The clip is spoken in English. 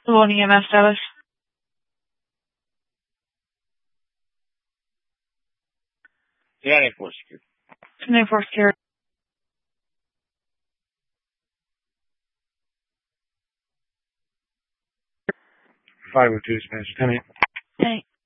One EMS status. 94 security. 94 security. 502 Spanish. 10-8. 10-8.